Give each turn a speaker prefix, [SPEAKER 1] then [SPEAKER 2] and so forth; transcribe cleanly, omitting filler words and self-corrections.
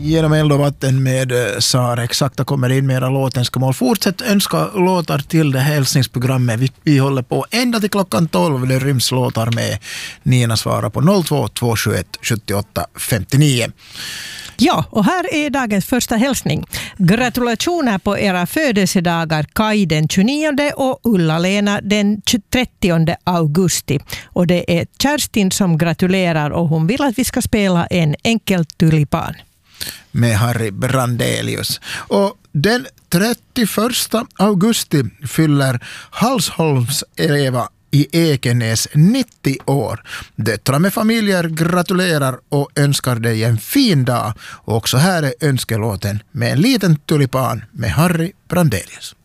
[SPEAKER 1] Genom eld och vatten med Sarek. Sakta kommer in mera låtenskemål. Fortsätt önska låtar till det hälsningsprogrammet. Vi håller på ända till klockan 12. Det ryms låtar med. Nina svarar på 02 271 78 59.
[SPEAKER 2] Ja, och här är dagens första hälsning. Gratulationer på era födelsedagar Kai den 29 och Ulla-Lena den 30 augusti. Och det är Kerstin som gratulerar och hon vill att vi ska spela en enkel tulipan.
[SPEAKER 1] Med Harry Brandelius. Och den 31 augusti fyller Halsholms Eva i Ekenäs 90 år. Döttrar med familjer gratulerar och önskar dig en fin dag. Och också här är önskelåten med en liten tulipan med Harry Brandelius.